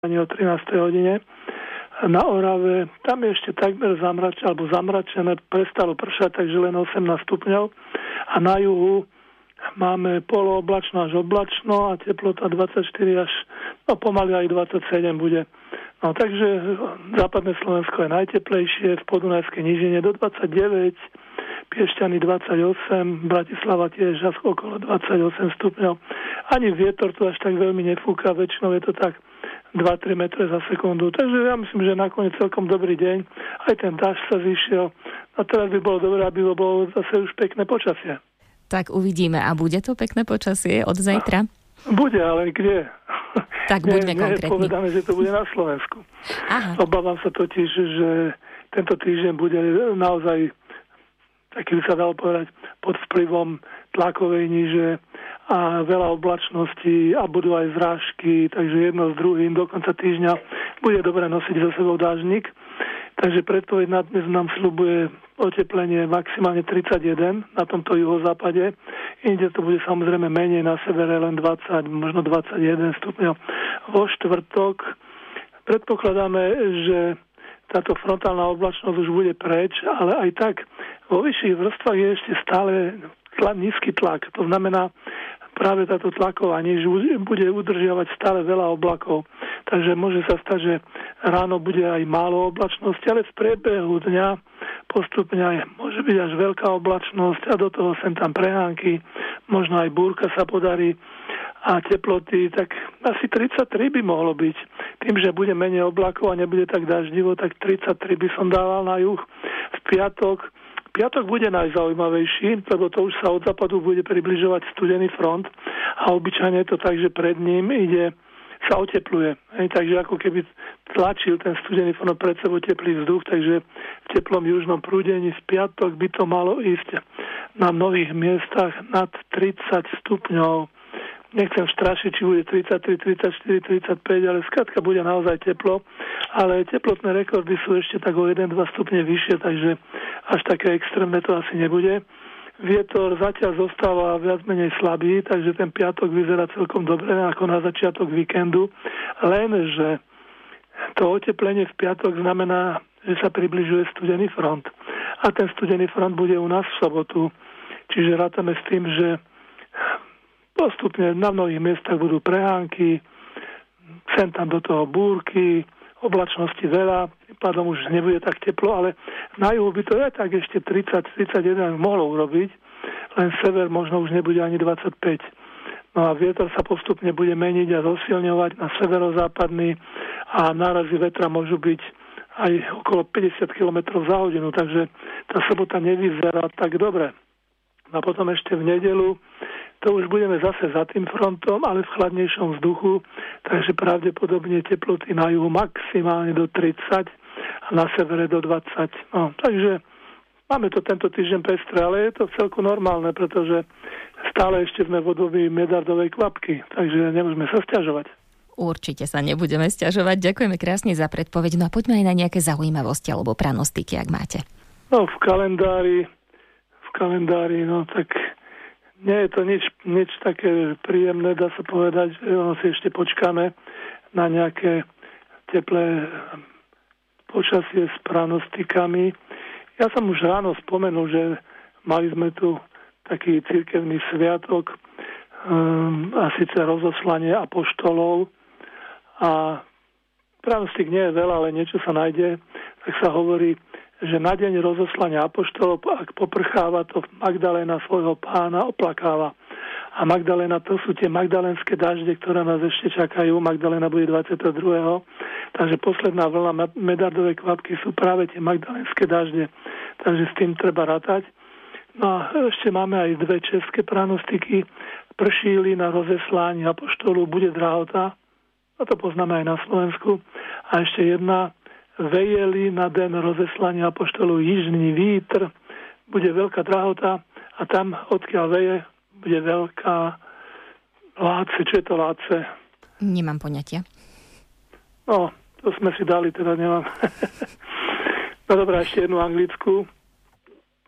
o 13. hodine. Na Orave, tam je ešte takmer zamračené, prestalo pršať, takže len 18 stupňov. A na juhu máme polooblačno až oblačno a teplota 24 až, pomaly aj 27 bude. No takže západné Slovensko je najteplejšie, v Podunajskej nížine do 29, Piešťany 28, Bratislava tiež až okolo 28 stupňov. Ani vietor tu až tak veľmi nefúka, väčšinou je to tak 2-3 metre za sekundu. Takže ja myslím, že nakoniec celkom dobrý deň. Aj ten dážď sa zišiel. A teraz by bolo dobré, aby bolo zase už pekné počasie. Tak uvidíme. A bude to pekné počasie od zajtra? Bude, ale kde? Tak buďme konkrétni. Nie je povedané, že to bude na Slovensku. Aha. Obávam sa totiž, že tento týždeň bude naozaj, taký by sa dalo povedať, pod vplyvom tlakovej níže a veľa oblačností a budú aj zrážky, takže jedno s druhým do konca týždňa bude dobre nosiť za sebou dážnik. Takže predpoveď na dnes nám sľubuje oteplenie maximálne 31 na tomto juhozápade. Inde to bude samozrejme menej, na severe len 20, možno 21 stupňov. Vo štvrtok predpokladáme, že táto frontálna oblačnosť už bude preč, ale aj tak vo vyšších vrstvách je ešte stále nízky tlak. To znamená, práve táto tlaková níž bude udržiavať stále veľa oblakov. Takže môže sa stať, že ráno bude aj málo oblačnosti, ale v priebehu dňa postupne aj môže byť až veľká oblačnosť a do toho sem tam prehánky, možno aj búrka sa podarí a teploty, tak asi 33 by mohlo byť. Tým, že bude menej oblakov a nebude tak daždivo, tak 33 by som dával na juh. V piatok bude najzaujímavejší, lebo to už sa od západu bude približovať studený front a obyčajne je to tak, že pred ním sa otepluje. Takže ako keby tlačil ten studený front pred sebou teplý vzduch, takže v teplom južnom prúdení v piatok by to malo ísť na mnohých miestach nad 30 stupňov. Nechcem strašiť, či bude 33, 34, 35, ale skrátka bude naozaj teplo. Ale teplotné rekordy sú ešte tak o 1-2 stupne vyššie, takže až také extrémne to asi nebude. Vietor zatiaľ zostáva viac menej slabý, takže ten piatok vyzerá celkom dobre ako na začiatok víkendu. Lenže to oteplenie v piatok znamená, že sa približuje studený front. A ten studený front bude u nás v sobotu. Čiže rátame s tým, že postupne na mnohých miestach budú prehánky, sem tam do toho búrky, oblačnosti veľa, pádom už nebude tak teplo, ale na juhu by to aj tak ešte 30-31 mohlo urobiť, len sever možno už nebude ani 25. No a vietor sa postupne bude meniť a zosilňovať na severozápadný a nárazy vetra môžu byť aj okolo 50 km za hodinu, takže tá sobota nevyzerá tak dobre. A potom ešte v nedeľu to už budeme zase za tým frontom, ale v chladnejšom vzduchu, takže pravdepodobne teploty na juhu maximálne do 30 a na severe do 20. No, takže máme to tento týždeň pestré, ale je to celku normálne, pretože stále ešte sme v období medardovej kvapky, takže nemôžeme sa sťažovať. Určite sa nebudeme sťažovať. Ďakujeme krásne za predpoveď. No a poďme aj na nejaké zaujímavosti alebo pranostiky, ak máte. No v kalendári, no tak nie je to nič také príjemné, dá sa povedať, že si ešte počkáme na nejaké teplé počasie s pranostikami. Ja som už ráno spomenul, že mali sme tu taký cirkevný sviatok a síce rozoslanie apoštolov a pranostik nie je veľa, ale niečo sa nájde, tak sa hovorí, že na deň rozoslania apoštolov, ak poprcháva, to Magdaléna svojho pána oplakáva. A Magdaléna, to sú tie magdalénske dažde, ktoré nás ešte čakajú. Magdaléna bude 22. Takže posledná vlna medardovej kvapky sú práve tie magdalénske dažde. Takže s tým treba rátať. No a ešte máme aj dve české pranostiky. Pršíli na rozeslanie apoštolov, bude drahota. A to poznáme aj na Slovensku. A ešte jedna, vejeli na den rozeslania apoštolov jižný vítr, bude veľká drahota a tam, odkiaľ veje, bude veľká láce. Čo je to láce? Nemám poňatia. No, to sme si dali, teda nemám. No dobrá, ešte jednu anglickú.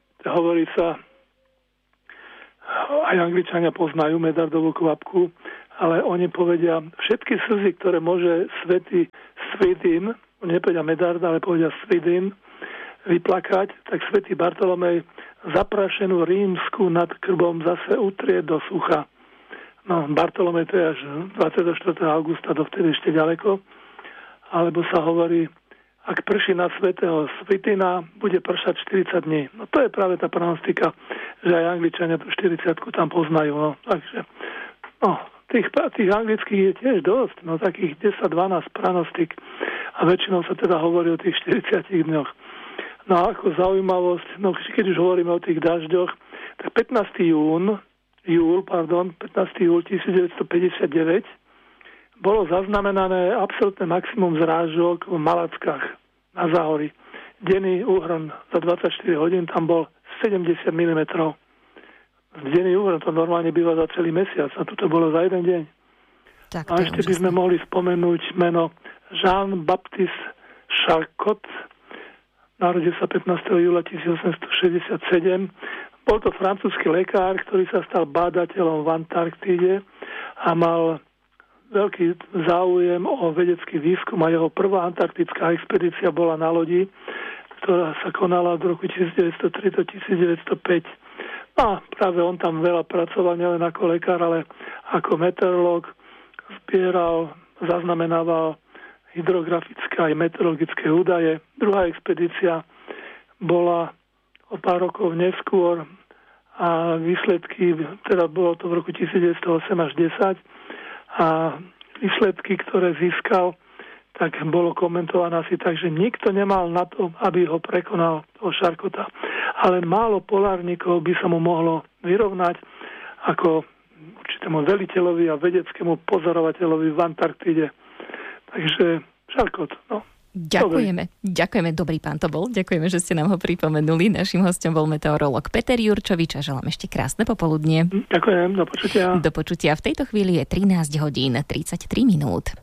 Hovorí sa, aj Angličania poznajú medardovú kvapku ale oni povedia, všetky slzy, ktoré môže svätý Svidín, nepovedia Medarda, ale povedia Svidín, vyplakať, tak svätý Bartolomej zaprašenú rímsku nad krbom zase utrie do sucha. No, Bartolomej to je až 24. augusta, dovtedy ešte ďaleko. Alebo sa hovorí, ak prší na svätého Svitina, bude pršať 40 dní. No to je práve tá pronostika, že aj Angličania tú 40-ku tam poznajú. No, takže, no, tých anglických je tiež dosť, no takých 10-12 pranostik a väčšinou sa teda hovorí o tých 40 dňoch. No a ako zaujímavosť, no keď už hovoríme o tých dažďoch, tak 15. júl 1959 bolo zaznamenané absolútne maximum zrážok v Malackách na Záhorí. Denný úhrn za 24 hodín tam bol 70 mm. Denný úhrn to normálne býva za celý mesiac a toto bolo za jeden deň. Tak, a ešte by sme mohli spomenúť meno Jean-Baptiste Charcot. Narodil sa 15. júla 1867. Bol to francúzsky lekár, ktorý sa stal bádateľom v Antarktíde a mal veľký záujem o vedecký výskum a jeho prvá antarktická expedícia bola na lodi, ktorá sa konala od roku 1903 do 1905. A práve on tam veľa pracoval, nielen ako lekár, ale ako meteorológ, zbieral, zaznamenával hydrografické aj meteorologické údaje. Druhá expedícia bola o pár rokov neskôr a výsledky, teda bolo to v roku 1908 až 10 a výsledky, ktoré získal, tak bolo komentované asi tak, že nikto nemal na to, aby ho prekonal toho Charcota. Ale málo polárnikov by sa mu mohlo vyrovnať ako určitému veliteľovi a vedeckému pozorovateľovi v Antarktíde. Takže Charcot, no. Ďakujeme, dobrý pán to bol. Ďakujeme, že ste nám ho pripomenuli. Naším hostom bol meteorológ Peter Jurčovič a želám ešte krásne popoludnie. Ďakujem, do počutia. Do počutia. V tejto chvíli je 13 hodín 33 minút.